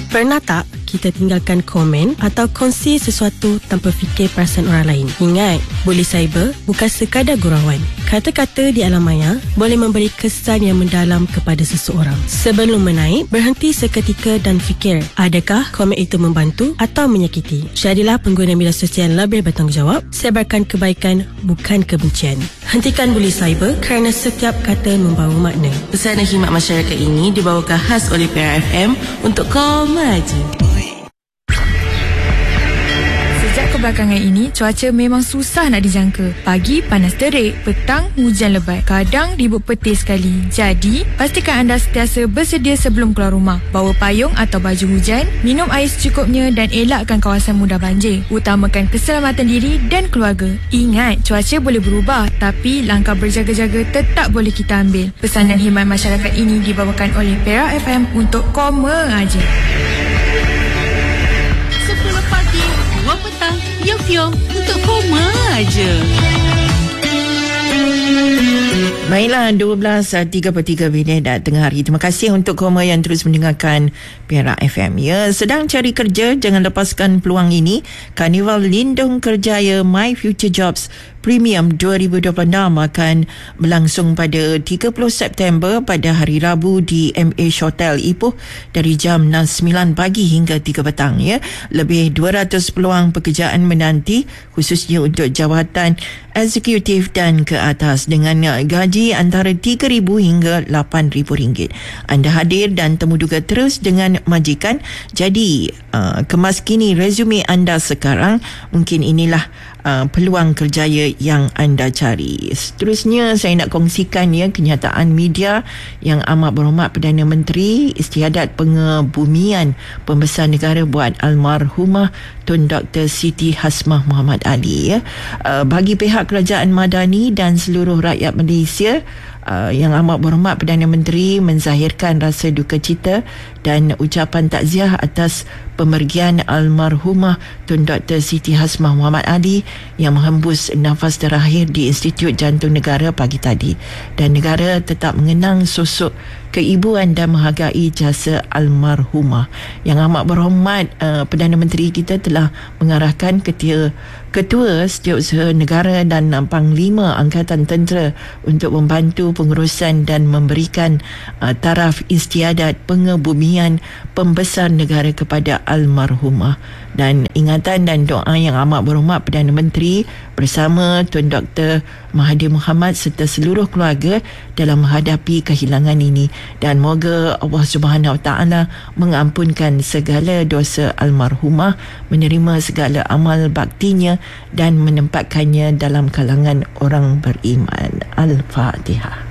Pernah tak kita tinggalkan komen atau kongsi sesuatu tanpa fikir perasaan orang lain? Ingat, buli cyber bukan sekadar gurauan. Kata-kata di alam maya boleh memberi kesan yang mendalam kepada seseorang. Sebelum menaik, berhenti seketika dan fikir, adakah komen itu membantu atau menyakiti? Jadilah pengguna media sosial lebih bertanggungjawab. Sebarkan kebaikan, bukan kebencian. Hentikan buli cyber kerana setiap kata membawa makna. Pesan dan khidmat masyarakat ini dibawakan khas oleh Perak FM untuk Koma Je. Belakangan ini, cuaca memang susah nak dijangka. Pagi panas terik, petang hujan lebat, kadang ribut petir sekali. Jadi, pastikan anda sentiasa bersedia sebelum keluar rumah. Bawa payung atau baju hujan, minum air secukupnya dan elakkan kawasan mudah banjir. Utamakan keselamatan diri dan keluarga. Ingat, cuaca boleh berubah, tapi langkah berjaga-jaga tetap boleh kita ambil. Pesanan khidmat masyarakat ini dibawakan oleh Perak FM untuk Koma Je. 10 pagi, 2 petang, Yom untuk Koma Je. Baiklah, 12.33 tengah hari. Terima kasih untuk Koma yang terus mendengarkan Perak FM. Ya, sedang cari kerja, jangan lepaskan peluang ini. Karnival Lindung Kerjaya My Future Jobs Premium 2026 akan berlangsung pada 30 September pada hari Rabu di MH Hotel Ipoh dari jam 9 pagi hingga 3 petang. Ya. Lebih 200 peluang pekerjaan menanti khususnya untuk jawatan eksekutif dan ke atas dengan gaji antara RM3,000 hingga RM8,000. Anda hadir dan temuduga terus dengan majikan. Jadi, kemas kini resume anda sekarang. Mungkin inilah peluang kerjaya yang anda cari. Seterusnya saya nak kongsikan kenyataan media yang amat berhormat Perdana Menteri Istiadat Pengebumian Pembesar Negara buat almarhumah Tun Dr. Siti Hasmah Muhammad Ali. Bagi pihak Kerajaan Madani dan seluruh rakyat Malaysia, yang amat berhormat Perdana Menteri menzahirkan rasa duka cita dan ucapan takziah atas pemergian almarhumah Tun Dr. Siti Hasmah Muhammad Ali yang menghembus nafas terakhir di Institut Jantung Negara pagi tadi. Dan negara tetap mengenang sosok keibuan dan menghargai jasa almarhumah. Yang amat berhormat Perdana Menteri kita telah mengarahkan Ketua Setiausaha Negara dan Panglima Angkatan Tentera untuk membantu pengurusan dan memberikan taraf istiadat pengebumian Pembesar Negara kepada almarhumah. Dan ingatan dan doa yang amat berhormat Perdana Menteri bersama Tun Dr. Mahathir Mohamad serta seluruh keluarga dalam menghadapi kehilangan ini. Dan moga Allah Subhanahu Wa Taala mengampunkan segala dosa almarhumah, menerima segala amal baktinya dan menempatkannya dalam kalangan orang beriman. Al-Fatihah.